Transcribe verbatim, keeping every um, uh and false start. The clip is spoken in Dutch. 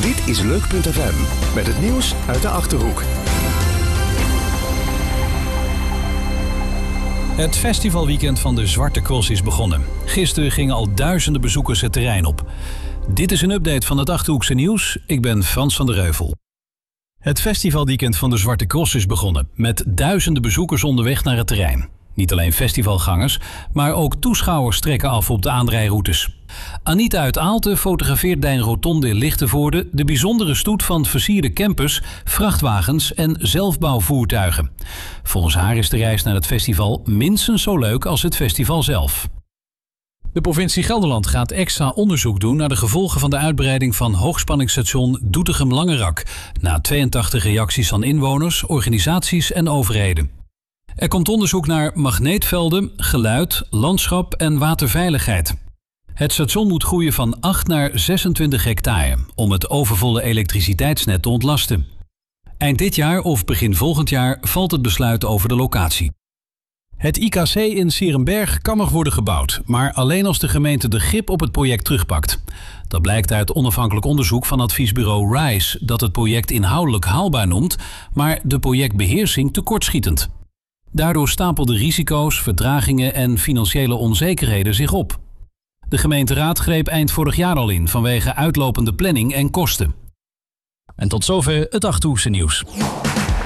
Dit is Leuk punt F M met het nieuws uit de Achterhoek. Het festivalweekend van de Zwarte Cross is begonnen. Gisteren gingen al duizenden bezoekers het terrein op. Dit is een update van het Achterhoekse nieuws. Ik ben Frans van der Reuvel. Het festivalweekend van de Zwarte Cross is begonnen, met duizenden bezoekers onderweg naar het terrein. Niet alleen festivalgangers, maar ook toeschouwers trekken af op de aanrijroutes. Anita uit Aalten fotografeert bij een rotonde in Lichtenvoorde de bijzondere stoet van versierde campers, vrachtwagens en zelfbouwvoertuigen. Volgens haar is de reis naar het festival minstens zo leuk als het festival zelf. De provincie Gelderland gaat extra onderzoek doen naar de gevolgen van de uitbreiding van hoogspanningsstation Doetinchem-Langerak, na tweeëntachtig reacties van inwoners, organisaties en overheden. Er komt onderzoek naar magneetvelden, geluid, landschap en waterveiligheid. Het station moet groeien van acht naar zesentwintig hectare om het overvolle elektriciteitsnet te ontlasten. Eind dit jaar of begin volgend jaar valt het besluit over de locatie. Het I K C in 's Heerenberg kan nog worden gebouwd, maar alleen als de gemeente de grip op het project terugpakt. Dat blijkt uit onafhankelijk onderzoek van adviesbureau RISE, dat het project inhoudelijk haalbaar noemt, maar de projectbeheersing tekortschietend. Daardoor stapelden risico's, vertragingen en financiële onzekerheden zich op. De gemeenteraad greep eind vorig jaar al in vanwege uitlopende planning en kosten. En tot zover het Achterhoekse nieuws.